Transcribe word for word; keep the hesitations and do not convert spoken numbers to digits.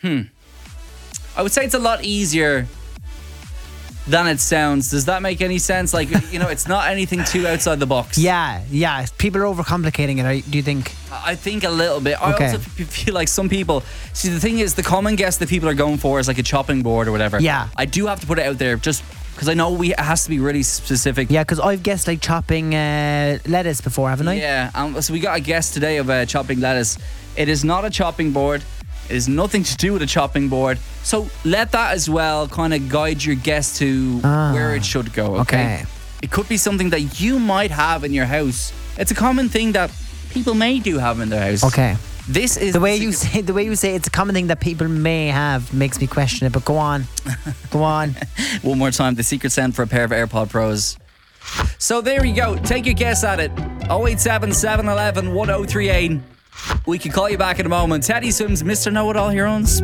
I would say it's a lot easier than it sounds. Does that make any sense? Like, you know, it's not anything too outside the box. Yeah, yeah. People are overcomplicating it. Do you think? I think a little bit. I Okay. also f- feel like some people. See, the thing is, the common guess that people are going for is like a chopping board or whatever. Yeah. I do have to put it out there just because I know we it has to be really specific. Yeah, because I've guessed like chopping uh, lettuce before, haven't I? Yeah. Um, so we got a guess today of uh, chopping lettuce. It is not a chopping board. It has nothing to do with a chopping board. So let that as well kind of guide your guess to Ah. where it should go. Okay? Okay. It could be something that you might have in your house. It's a common thing that people may do have in their house. Okay. This is The way the you secret- say the way you say it's a common thing that people may have makes me question it. But go on, go on. One more time, the secret sound for a pair of AirPod Pros. So there you go. Take a guess at it. oh eight seven, seven one one, one oh three eight. We can call you back in a moment. Teddy Swims, Mister Know-It-All here on Spin.